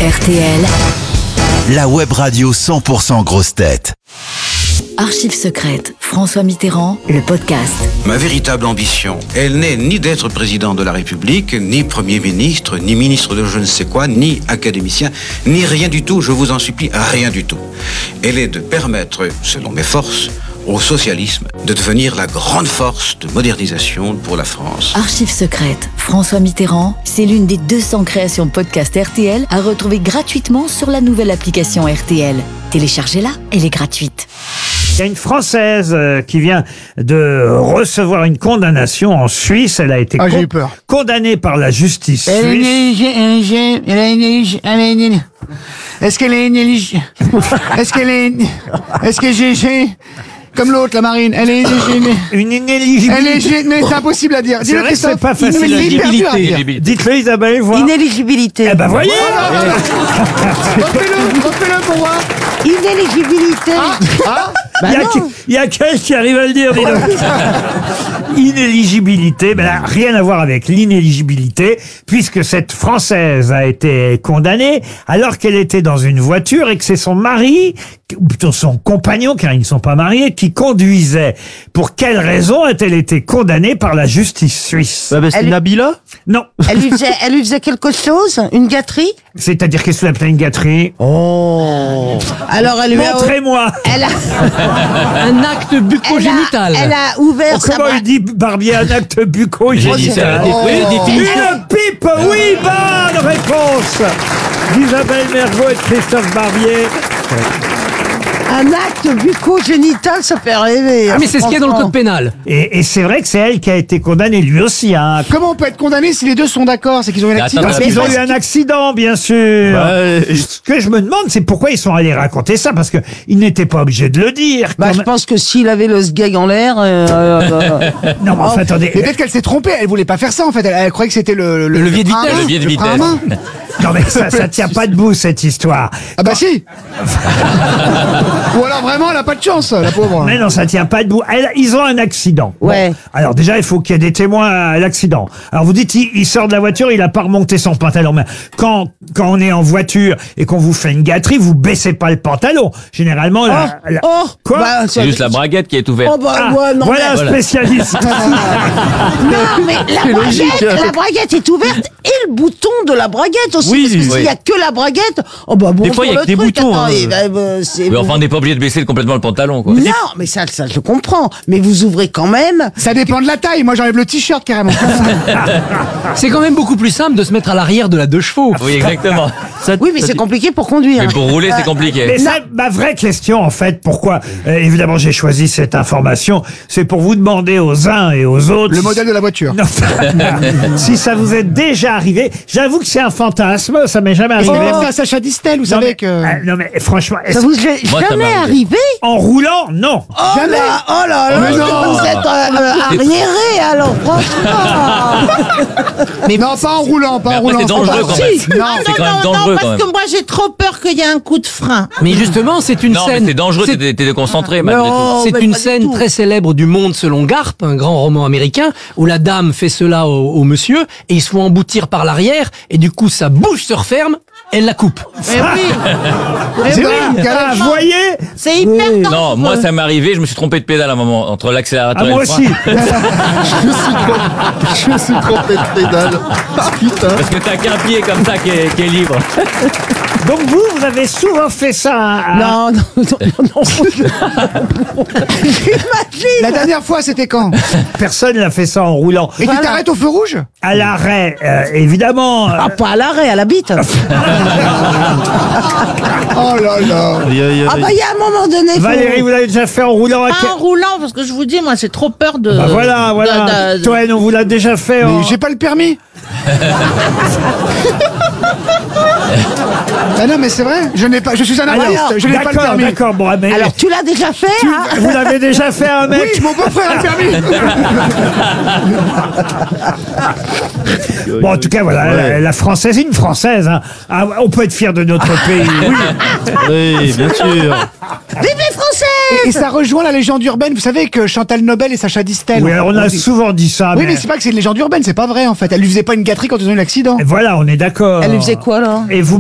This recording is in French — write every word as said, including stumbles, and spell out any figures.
R T L, la web radio cent pour cent grosse tête. Archives secrètes, François Mitterrand, le podcast. Ma véritable ambition, elle n'est ni d'être président de la République, ni Premier ministre, ni ministre de je ne sais quoi, ni académicien, ni rien du tout, je vous en supplie, rien du tout. Elle est de permettre, selon mes forces, au socialisme de devenir la grande force de modernisation pour la France. Archives secrètes, François Mitterrand, c'est l'une des deux cents créations podcast R T L à retrouver gratuitement sur la nouvelle application R T L. Téléchargez-la, elle est gratuite. Il y a une Française euh, qui vient de recevoir une condamnation en Suisse. Elle a été Ah, con- j'ai eu peur. condamnée par la justice Elle est suisse. inéligible, elle est inéligible, elle est inéligible, elle est inéligible. Est-ce qu'elle est inéligible? Est-ce qu'elle est... Est-ce que j'ai... j'ai- Comme l'autre, la marine, elle est inéligible. Une Elle est... inéligibilité. gé- Mais c'est impossible à dire. C'est Dis-le, vrai que c'est Christophe. pas facile C'est à dire. hyper dur à dire. Dites-le Isabelle, voir. Inéligibilité. Eh ben voyez. Refais-le, refais-le pour voir. Inéligibilité. Ah, Il y a, qui- il y a quelqu'un qui arrive à le dire, dis donc. Inéligibilité, ben là, rien à voir avec l'inéligibilité, puisque cette Française a été condamnée alors qu'elle était dans une voiture et que c'est son mari, ou plutôt son compagnon, car ils ne sont pas mariés, qui conduisait. Pour quelle raison a-t-elle été condamnée par la justice suisse? Bah, bah, c'est Elle- Nabila. Non. Elle lui faisait, elle lui faisait quelque chose? Une gâterie? C'est-à-dire qu'est-ce que vous appelez une gâterie? Oh. Alors elle lui a... Montrez-moi. Elle a... Un acte bucco-génital. Elle a, elle a ouvert sa... Comment bra- il dit Barbier un acte J'ai bucco-génital? dit ça. Oh. Oui, définition. Une pipe, oui, bonne réponse d'Isabelle Mergo et de Christophe Barbier. Un acte bucco-génital, ça fait rêver. Ah, mais c'est ce qu'il y a dans le code pénal. Et, et c'est vrai que c'est elle qui a été condamnée, lui aussi. Hein. Comment on peut être condamné si les deux sont d'accord? C'est qu'ils ont eu un Mais accident. attends, Parce mais qu'ils ont parce eu un accident, bien sûr. Ouais. Ce que je me demande, c'est pourquoi ils sont allés raconter ça, parce que ils n'étaient pas obligés de le dire. Bah, quand je même. pense que s'il avait le sgeg en l'air... euh, euh, Non, mais enfin, Mais attendez. peut-être qu'elle s'est trompée, elle voulait pas faire ça en fait, elle, elle croyait que c'était le, Le levier de frein à vitesse. main, Le levier de frein à vitesse. main. Non, mais ça, ça tient pas debout, cette histoire. Ah bah si. Ou alors vraiment elle a pas de chance, la pauvre. Mais non, ça tient pas debout. Elle- ils ont un accident. Ouais. Bon. Alors déjà, il faut qu'il y ait des témoins à l'accident. Alors vous dites, il, il sort de la voiture, il a pas remonté son pantalon. Mais quand quand on est en voiture et qu'on vous fait une gâterie, vous baissez pas le pantalon. Généralement, la, la- Oh, quoi bah, C'est ça- juste la braguette qui est ouverte. Oh bah Ah, ouais, non, voilà un mais... spécialiste. Non, mais la braguette, la braguette est ouverte et le bouton de la braguette aussi. Oui, parce que oui. s'il y a que la braguette, oh bah bon. Des fois, il y a que des boutons, hein. c'est Mais enfin, on n'est pas obligé de baisser complètement le pantalon, quoi. Non, mais ça, ça, je comprends. Mais vous ouvrez quand même. Ça dépend de la taille, moi j'enlève le t-shirt carrément. C'est quand même beaucoup plus simple de se mettre à l'arrière de la deux chevaux. Oui, exactement. Ça- Oui, mais ça- c'est compliqué pour conduire. Mais pour rouler, c'est compliqué. Mais ça, ma vraie question, en fait, pourquoi, euh, évidemment, j'ai choisi cette information, c'est pour vous demander aux uns et aux autres. Le modèle de la voiture. Non, si ça vous est déjà arrivé, j'avoue que c'est un fantasme, ça m'est jamais Est-ce arrivé. que c'est à Sacha Distel, vous Non, mais, savez que... euh, non mais franchement, est-ce- Ça vous est Moi, ça jamais m'est arrivé? en roulant, non. Oh là, oh là là, Mais non. vous êtes euh, euh, arriéré alors, franchement. Mais non, pas en roulant, pas Mais en après, roulant. c'est dangereux Ah, quand si. même. Non, C'est quand même dangereux, quand même. moi j'ai trop peur qu'il y ait un coup de frein. Mais justement, c'est une Non, mais scène. c'est dangereux, c'est- t'es t'es déconcentré, malgré tout. Non, C'est mais une pas du scène tout. très célèbre du Monde selon Garp, un grand roman américain, où la dame fait cela au, au monsieur et il se fait emboutir par l'arrière et du coup sa bouche se referme, elle la coupe. Mais oui, C'est oui, vrai. quel Ah, âge vous voyez. c'est hyper dangereux. Non, moi, ça m'est arrivé, je me suis trompé de pédale à un moment, entre l'accélérateur Ah, et moi le frein. aussi. Je me suis trompé de pédale. Putain. Parce que t'as qu'un pied comme ça qui est, qui est libre. Donc vous, vous avez souvent fait ça. hein, Non, non, non, non. J'imagine. La dernière fois, c'était quand? Personne n'a fait ça en roulant. Et tu t'arrêtes au feu rouge? À l'arrêt, euh, évidemment. euh, Ah, pas à l'arrêt, à la bite. Oh là là. Ah bah il y a un moment donné. faut- Valérie, vous l'avez déjà fait en roulant à Pas quel- en roulant, parce que je vous dis, moi j'ai trop peur de... Bah voilà, voilà. de- de- Toen, on vous l'a déjà fait. en- Mais j'ai pas le permis. Ah non, mais c'est vrai, je n'ai pas, je suis un Alors, artiste, je n'ai pas le d'accord, permis. d'accord. Bon, mais Alors tu l'as déjà fait, tu- hein? vous l'avez déjà fait à un mec. Oui, mon beau-frère a le permis. Bon, en tout cas, voilà, la, la française, une française. Hein. Ah, on peut être fier de notre pays. Oui, bien sûr. Vive les Français! Et, et ça rejoint la légende urbaine. Vous savez que Chantal Nobel et Sacha Distel. Oui, alors on a dit- souvent dit ça. Oui, mais c'est pas que c'est une légende urbaine, c'est pas vrai en fait. Elle lui faisait pas une gâterie quand ils ont eu l'accident. Voilà, on est d'accord. Elle lui faisait quoi, là? Et vous